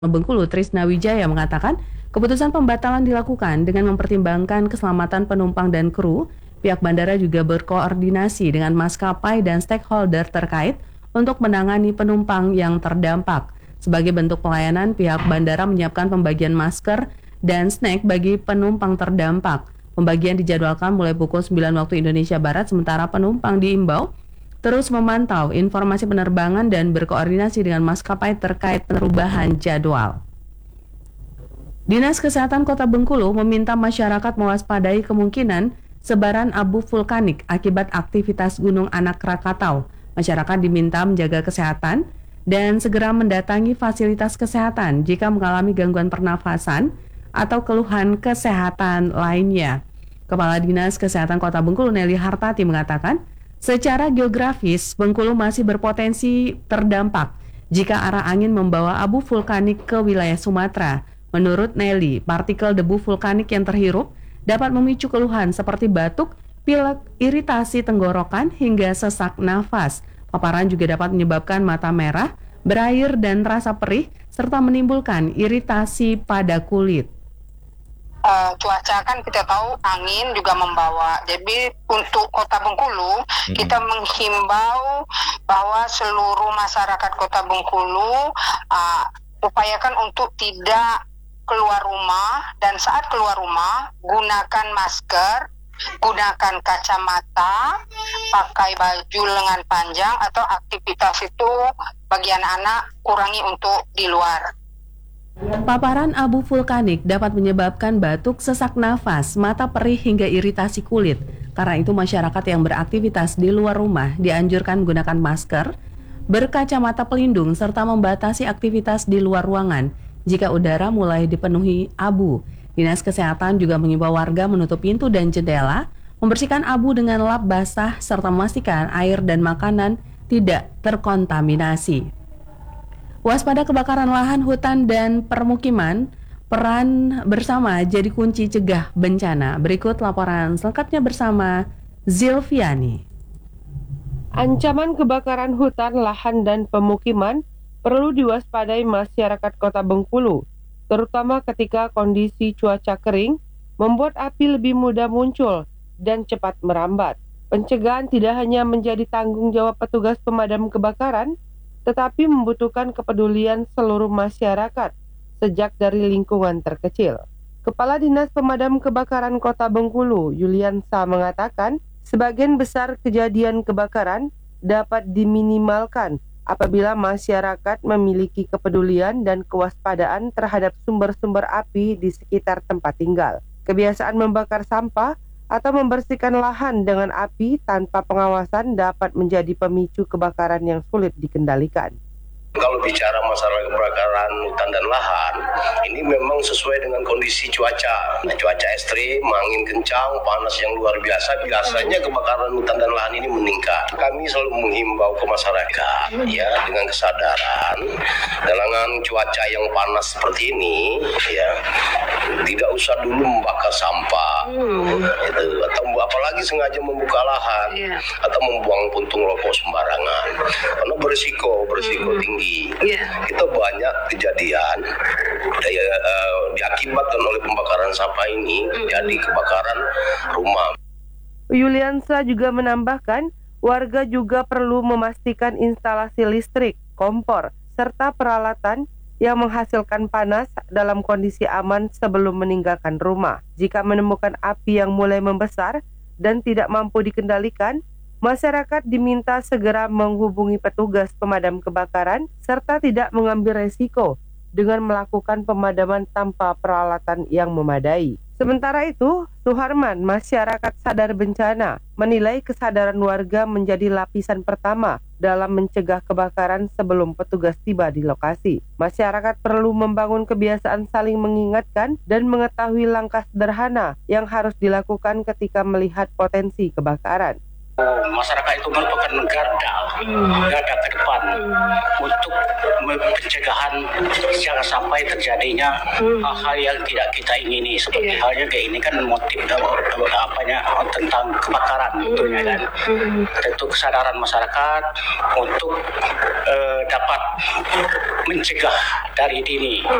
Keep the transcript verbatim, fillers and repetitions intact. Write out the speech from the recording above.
Bengkulu Trisna Wijaya mengatakan keputusan pembatalan dilakukan dengan mempertimbangkan keselamatan penumpang dan kru. Pihak bandara juga berkoordinasi dengan maskapai dan stakeholder terkait untuk menangani penumpang yang terdampak. Sebagai bentuk pelayanan, pihak bandara menyiapkan pembagian masker dan snack bagi penumpang terdampak. Pembagian dijadwalkan mulai pukul sembilan waktu Indonesia Barat, sementara penumpang diimbau terus memantau informasi penerbangan dan berkoordinasi dengan maskapai terkait perubahan jadwal. Dinas Kesehatan Kota Bengkulu meminta masyarakat mewaspadai kemungkinan sebaran abu vulkanik akibat aktivitas Gunung Anak Krakatau. Masyarakat diminta menjaga kesehatan dan segera mendatangi fasilitas kesehatan jika mengalami gangguan pernafasan atau keluhan kesehatan lainnya. Kepala Dinas Kesehatan Kota Bengkulu Nelly Hartati mengatakan, secara geografis, Bengkulu masih berpotensi terdampak jika arah angin membawa abu vulkanik ke wilayah Sumatera. Menurut Nelly, partikel debu vulkanik yang terhirup dapat memicu keluhan seperti batuk, pilek, iritasi tenggorokan, hingga sesak nafas. Paparan juga dapat menyebabkan mata merah, berair dan rasa perih, serta menimbulkan iritasi pada kulit. Uh, cuaca kan kita tahu angin juga membawa. Jadi untuk Kota Bengkulu hmm. kita menghimbau bahwa seluruh masyarakat Kota Bengkulu uh, upayakan untuk tidak keluar rumah, dan saat keluar rumah gunakan masker, gunakan kacamata, pakai baju lengan panjang, atau aktivitas itu bagi anak-anak kurangi untuk di luar. Paparan abu vulkanik dapat menyebabkan batuk, sesak nafas, mata perih hingga iritasi kulit. Karena itu masyarakat yang beraktivitas di luar rumah dianjurkan menggunakan masker, berkacamata pelindung, serta membatasi aktivitas di luar ruangan jika udara mulai dipenuhi abu. Dinas Kesehatan juga mengimbau warga menutup pintu dan jendela, membersihkan abu dengan lap basah, serta memastikan air dan makanan tidak terkontaminasi. Waspada kebakaran lahan, hutan, dan permukiman, peran bersama jadi kunci cegah bencana. Berikut laporan selengkapnya bersama Zilviani. Ancaman kebakaran hutan, lahan, dan pemukiman perlu diwaspadai masyarakat Kota Bengkulu, terutama ketika kondisi cuaca kering membuat api lebih mudah muncul dan cepat merambat. Pencegahan tidak hanya menjadi tanggung jawab petugas pemadam kebakaran, tetapi membutuhkan kepedulian seluruh masyarakat sejak dari lingkungan terkecil. Kepala Dinas Pemadam Kebakaran Kota Bengkulu, Yuliansa, mengatakan sebagian besar kejadian kebakaran dapat diminimalkan apabila masyarakat memiliki kepedulian dan kewaspadaan terhadap sumber-sumber api di sekitar tempat tinggal. Kebiasaan membakar sampah atau membersihkan lahan dengan api tanpa pengawasan dapat menjadi pemicu kebakaran yang sulit dikendalikan. Kalau bicara masalah kebakaran hutan dan lahan, ini memang sesuai dengan kondisi cuaca. Nah, cuaca ekstrim, angin kencang, panas yang luar biasa, biasanya kebakaran hutan dan lahan ini meningkat. Kami selalu menghimbau ke masyarakat, ya, dengan kesadaran, dengan cuaca yang panas seperti ini, ya, tidak usah dulu membakar sampah, hmm. itu, atau apalagi sengaja membuka lahan, yeah. atau membuang puntung rokok sembarangan, karena berisiko, berisiko hmm. tinggi. Yeah. Kita banyak kejadian ya, uh, diakibatkan oleh pembakaran sampah ini, mm. jadi kebakaran rumah. Yuliansa juga menambahkan, warga juga perlu memastikan instalasi listrik, kompor, serta peralatan yang menghasilkan panas dalam kondisi aman sebelum meninggalkan rumah. Jika menemukan api yang mulai membesar dan tidak mampu dikendalikan, masyarakat diminta segera menghubungi petugas pemadam kebakaran serta tidak mengambil resiko dengan melakukan pemadaman tanpa peralatan yang memadai. Sementara itu, Suharman, masyarakat sadar bencana, menilai kesadaran warga menjadi lapisan pertama dalam mencegah kebakaran sebelum petugas tiba di lokasi. Masyarakat perlu membangun kebiasaan saling mengingatkan dan mengetahui langkah sederhana yang harus dilakukan ketika melihat potensi kebakaran. Oh, masyarakat itu merupakan garda, garda ke depan untuk pencegahan jangan sampai terjadinya hal-hal yang tidak kita ingini, seperti halnya kayak ini kan motif apanya tentang kebakaran tentunya kan. Tentu kesadaran masyarakat untuk uh, dapat mencegah dari dini.